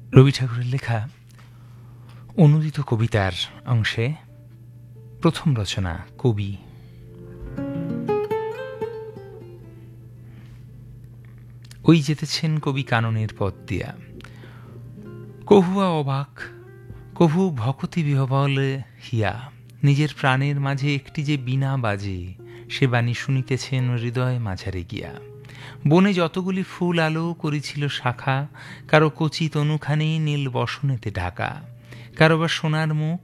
রবি ঠাকুরের লেখা অনুদিত কবিতার অংশে প্রথম রচনা কবি। ওই যেতেছেন কবি কাননের পথ দিয়া, কহুয়া অবাক, কভু ভকতি বিহবলে হিয়া, নিজের প্রাণের মাঝে একটি যে বীণা বাজে, সে বাণী শুনিতেছেন হৃদয় মাঝারে গিয়া। বনে যতগুলি ফুল আলো করেছিল শাখা, কারো কচি তনুখানি নীল বসনেতে ঢাকা, কারো বা সোনার মুখ